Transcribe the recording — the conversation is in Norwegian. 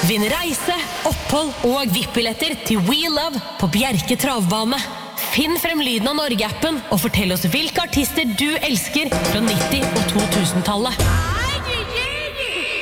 Vinn reise, opphold og VIP-billetter til We Love på Bjerke Travbane. Finn frem lyden av Norge-appen og fortell oss hvilke artister du elsker fra 90- og 2000-tallet.